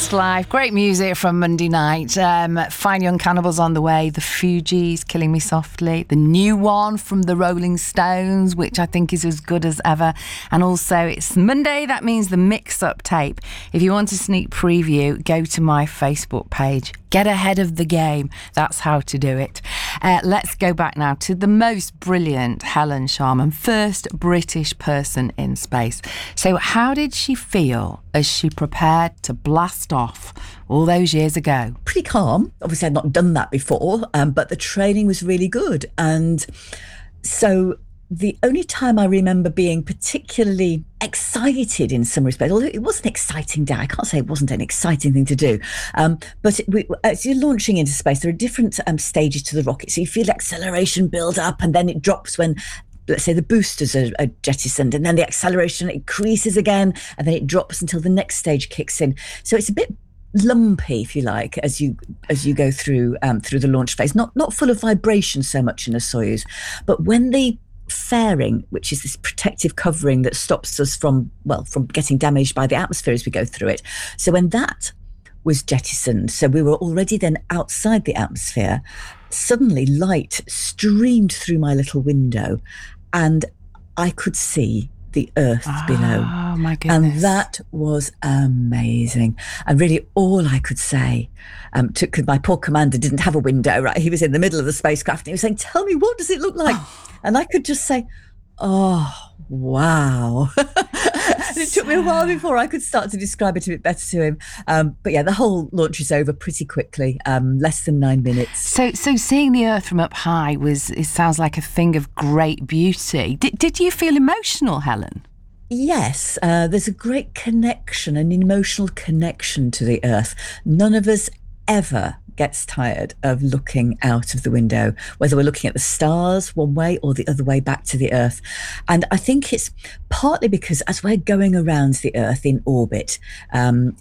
Fast Life. Great music from Monday night. Fine Young Cannibals on the way. The Fugees, Killing Me Softly. The new one from the Rolling Stones, which I think is as good as ever. And also, it's Monday. That means the mix-up tape. If you want a sneak preview, go to my Facebook page. Get ahead of the game. That's how to do it. Let's go back now to the most brilliant Helen Sharman, first British person in space. So how did she feel as she prepared to blast off all those years ago? Pretty calm. Obviously, I'd not done that before, but the training was really good. And so the only time I remember being particularly excited in some respects, although it was an exciting day, I can't say it wasn't an exciting thing to do, but as you're launching into space, there are different stages to the rocket. So you feel acceleration build up and then it drops when, let's say, the boosters are jettisoned, and then the acceleration increases again, and then it drops until the next stage kicks in. So it's a bit lumpy, if you like, as you go through the launch phase. Not full of vibration so much in a Soyuz, but when the fairing, which is this protective covering that stops us from getting damaged by the atmosphere as we go through it. So when that was jettisoned, so we were already then outside the atmosphere, suddenly light streamed through my little window and I could see the Earth below. Oh my goodness. And that was amazing. And really all I could say, because my poor commander didn't have a window, right? He was in the middle of the spacecraft and he was saying, tell me, what does it look like? And I could just say, oh, wow. It took me a while before I could start to describe it a bit better to him. But yeah, the whole launch is over pretty quickly, less than 9 minutes. So seeing the Earth from up high it sounds like a thing of great beauty. Did you feel emotional, Helen? Yes, there's a great connection, an emotional connection to the Earth. None of us ever gets tired of looking out of the window, whether we're looking at the stars one way or the other way back to the Earth. And I think it's partly because as we're going around the Earth in orbit,